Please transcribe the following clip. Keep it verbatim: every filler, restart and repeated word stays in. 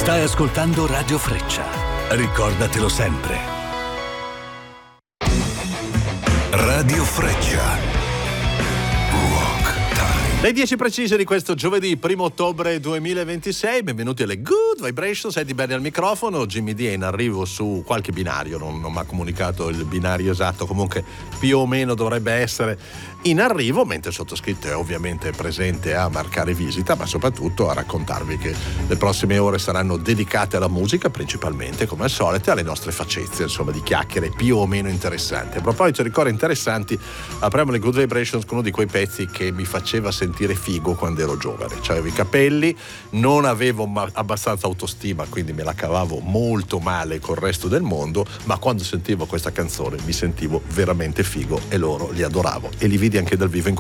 Stai ascoltando Radio Freccia. Ricordatelo sempre. Radio Freccia. Le dieci precise di questo giovedì primo ottobre duemilaventisei, benvenuti alle Good Vibrations, Eddie Benny al microfono, Jimmy D è in arrivo su qualche binario, non, non mi ha comunicato il binario esatto, comunque più o meno dovrebbe essere in arrivo, mentre il sottoscritto è ovviamente presente a marcare visita, ma soprattutto a raccontarvi che le prossime ore saranno dedicate alla musica, principalmente come al solito alle nostre facezie, insomma, di chiacchiere più o meno interessanti. A proposito di cose interessanti, apriamo le Good Vibrations con uno di quei pezzi che mi faceva sentire figo quando ero giovane. C'avevo i capelli, non avevo ma- abbastanza autostima, quindi me la cavavo molto male col resto del mondo, ma quando sentivo questa canzone mi sentivo veramente figo e loro li adoravo e li vidi anche dal vivo in